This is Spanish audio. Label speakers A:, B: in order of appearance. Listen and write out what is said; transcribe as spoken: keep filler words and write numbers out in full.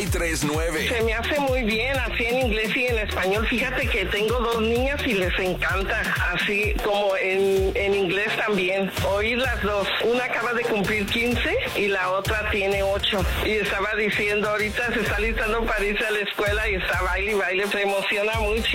A: tres nueve.
B: Se me hace muy bien, así en inglés y en español. Fíjate que tengo dos niñas y les encanta, así como en, en inglés también. Oír las dos. Una acaba de cumplir quince y la otra tiene ocho. Y estaba diciendo, ahorita se está listando para irse a la escuela y está baile y baile. Se emociona mucho.